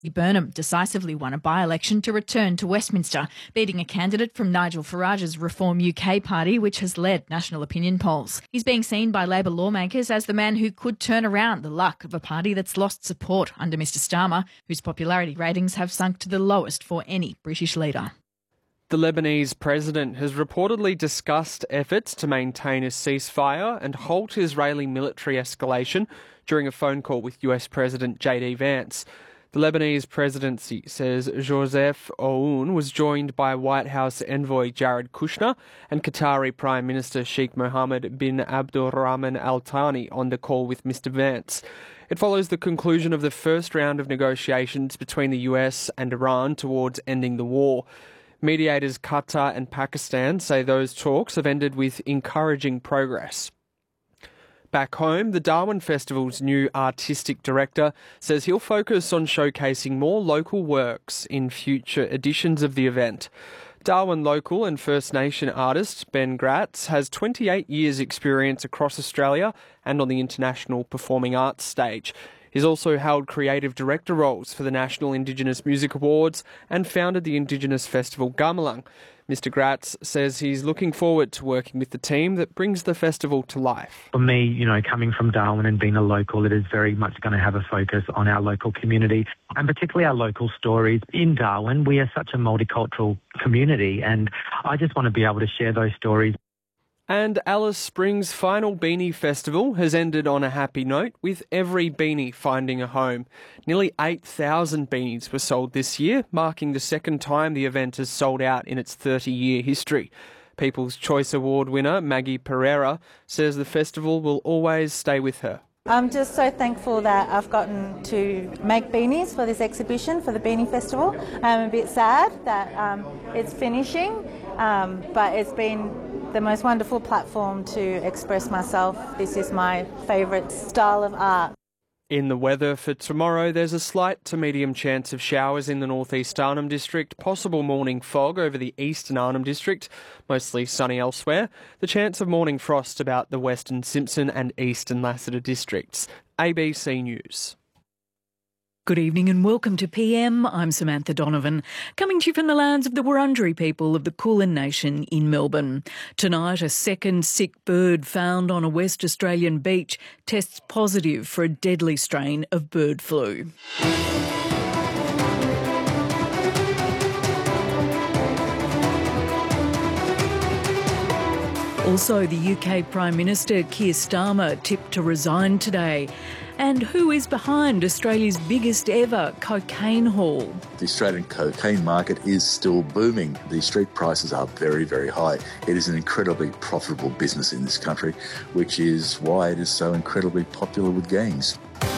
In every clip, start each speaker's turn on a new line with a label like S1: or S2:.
S1: Burnham decisively won a by-election to return to Westminster, beating a candidate from Nigel Farage's Reform UK party, which has led national opinion polls. He's being seen by Labor lawmakers as the man who could turn around the luck of a party that's lost support under Mr Starmer, whose popularity ratings have sunk to the lowest for any British leader.
S2: The Lebanese president has reportedly discussed efforts to maintain a ceasefire and halt Israeli military escalation during a phone call with US President JD Vance. The Lebanese presidency says Joseph Aoun was joined by White House envoy Jared Kushner and Qatari Prime Minister Sheikh Mohammed bin Abdulrahman Al Thani on the call with Mr Vance. It follows the conclusion of the first round of negotiations between the US and Iran towards ending the war. Mediators Qatar and Pakistan say those talks have ended with encouraging progress. Back home, the Darwin Festival's new artistic director says he'll focus on showcasing more local works in future editions of the event. Darwin local and First Nation artist Ben Gratz has 28 years' experience across Australia and on the international performing arts stage. He's also held creative director roles for the National Indigenous Music Awards and founded the Indigenous Festival Gamelang. Mr Gratz says he's looking forward to working with the team that brings the festival to life.
S3: For me, coming from Darwin and being a local, it is very much going to have a focus on our local community and particularly our local stories. In Darwin, we are such a multicultural community and I just want to be able to share those stories.
S2: And Alice Springs' final Beanie Festival has ended on a happy note, with every beanie finding a home. Nearly 8,000 beanies were sold this year, marking the second time the event has sold out in its 30-year history. People's Choice Award winner Maggie Pereira says the festival will always stay with her.
S4: I'm just so thankful that I've gotten to make beanies for this exhibition, for the Beanie Festival. I'm a bit sad that it's finishing, but it's been the most wonderful platform to express myself. This is my favourite style of art.
S2: In the weather for tomorrow, there's a slight to medium chance of showers in the northeast Arnhem District, possible morning fog over the eastern Arnhem District, mostly sunny elsewhere. The chance of morning frost about the western Simpson and eastern Lassiter districts. ABC News.
S5: Good evening and welcome to PM. I'm Samantha Donovan, coming to you from the lands of the Wurundjeri people of the Kulin Nation in Melbourne. Tonight, a second sick bird found on a West Australian beach tests positive for a deadly strain of bird flu. Also, the UK Prime Minister Keir Starmer tipped to resign today. And who is behind Australia's biggest ever cocaine haul?
S6: The Australian cocaine market is still booming. The street prices are very, very high. It is an incredibly profitable business in this country, which is why it is so incredibly popular with gangs.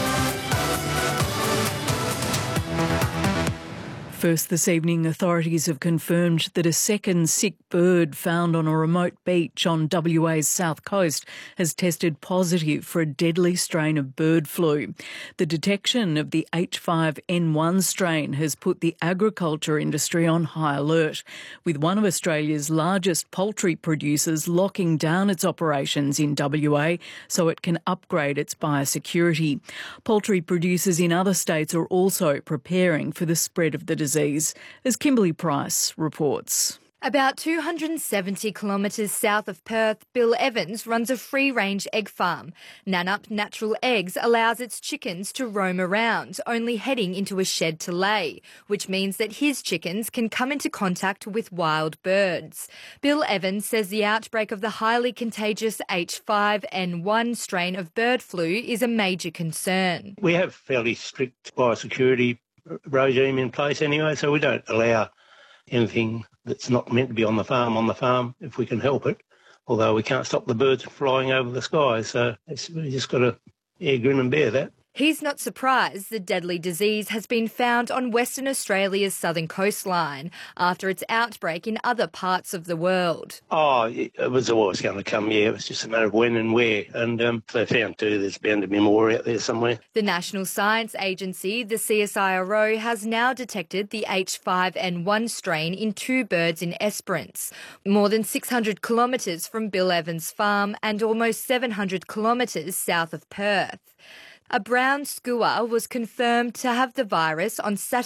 S5: First this evening, authorities have confirmed that a second sick bird found on a remote beach on WA's south coast has tested positive for a deadly strain of bird flu. The detection of the H5N1 strain has put the agriculture industry on high alert, with one of Australia's largest poultry producers locking down its operations in WA so it can upgrade its biosecurity. Poultry producers in other states are also preparing for the spread of the disease, as Kimberly Price reports.
S7: About 270 kilometres south of Perth, Bill Evans runs a free-range egg farm. Nannup Natural Eggs allows its chickens to roam around, only heading into a shed to lay, which means that his chickens can come into contact with wild birds. Bill Evans says the outbreak of the highly contagious H5N1 strain of bird flu is a major concern.
S8: We have fairly strict biosecurity regime in place anyway, so we don't allow anything that's not meant to be on the farm if we can help it, although we can't stop the birds flying over the sky, so we just got to grin and bear that.
S7: He's not surprised the deadly disease has been found on Western Australia's southern coastline after its outbreak in other parts of the world.
S8: Oh, it was always going to come, yeah. It was just a matter of when and where. And they found too there's bound to be more out there somewhere.
S7: The National Science Agency, the CSIRO, has now detected the H5N1 strain in 2 birds in Esperance, more than 600 kilometres from Bill Evans' farm and almost 700 kilometres south of Perth. A brown skua was confirmed to have the virus on Saturday